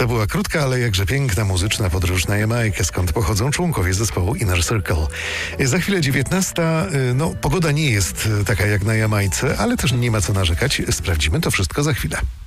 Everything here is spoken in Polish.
To była krótka, ale jakże piękna muzyczna podróż na Jamajkę, skąd pochodzą członkowie zespołu Inner Circle. Za chwilę 19. Pogoda nie jest taka jak na Jamajce, ale też nie ma co narzekać. Sprawdzimy to wszystko za chwilę.